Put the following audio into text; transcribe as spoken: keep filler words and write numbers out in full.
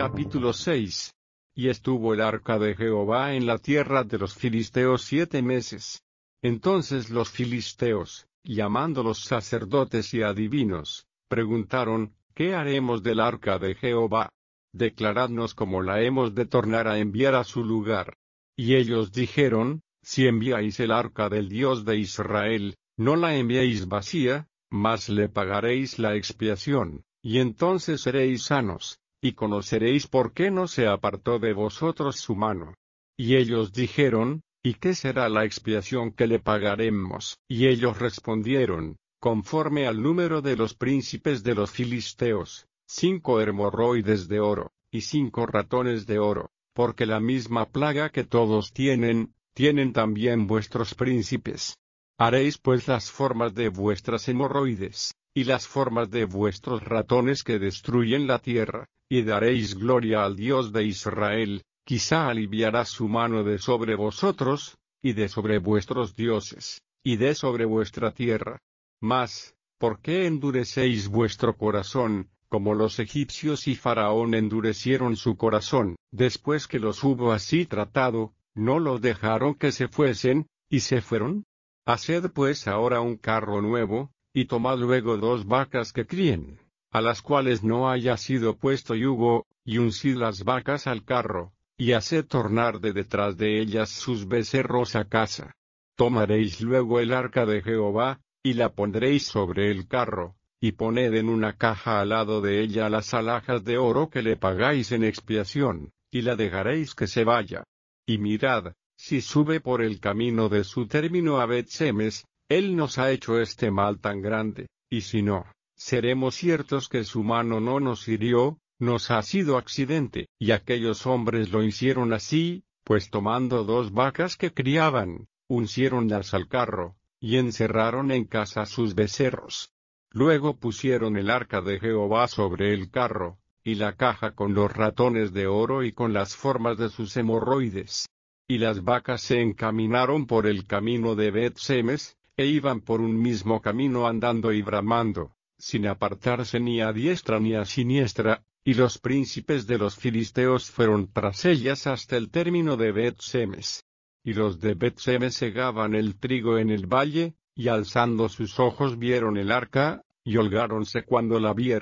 Capítulo seis. Y estuvo el arca de Jehová en la tierra de los filisteos siete meses. Entonces los filisteos, llamando los sacerdotes y adivinos, preguntaron: ¿Qué haremos del arca de Jehová? Declaradnos cómo la hemos de tornar a enviar a su lugar. Y ellos dijeron: Si enviáis el arca del Dios de Israel, no la enviéis vacía, mas le pagaréis la expiación, y entonces seréis sanos, y conoceréis por qué no se apartó de vosotros su mano. Y ellos dijeron: ¿Y qué será la expiación que le pagaremos? Y ellos respondieron: Conforme al número de los príncipes de los filisteos, cinco hemorroides de oro, y cinco ratones de oro, porque la misma plaga que todos tienen, tienen también vuestros príncipes. Haréis pues las formas de vuestras hemorroides, y las formas de vuestros ratones que destruyen la tierra, y daréis gloria al Dios de Israel, quizá aliviará su mano de sobre vosotros, y de sobre vuestros dioses, y de sobre vuestra tierra. Mas, ¿por qué endurecéis vuestro corazón, como los egipcios y Faraón endurecieron su corazón? Después que los hubo así tratado, ¿no los dejaron que se fuesen, y se fueron? Haced pues ahora un carro nuevo, y tomad luego dos vacas que críen, a las cuales no haya sido puesto yugo, y uncid las vacas al carro, y haced tornar de detrás de ellas sus becerros a casa. Tomaréis luego el arca de Jehová, y la pondréis sobre el carro, y poned en una caja al lado de ella las alhajas de oro que le pagáis en expiación, y la dejaréis que se vaya. Y mirad, si sube por el camino de su término a Bet-Semes, él nos ha hecho este mal tan grande, y si no, seremos ciertos que su mano no nos hirió, nos ha sido accidente. Y aquellos hombres lo hicieron así, pues tomando dos vacas que criaban, unciéronlas al carro, y encerraron en casa sus becerros. Luego pusieron el arca de Jehová sobre el carro, y la caja con los ratones de oro y con las formas de sus hemorroides. Y las vacas se encaminaron por el camino de Bet-Semes, e iban por un mismo camino andando y bramando, sin apartarse ni a diestra ni a siniestra, y los príncipes de los filisteos fueron tras ellas hasta el término de Bet-Semes. Y los de Bet-Semes segaban el trigo en el valle, y alzando sus ojos vieron el arca, y holgáronse cuando la vieron.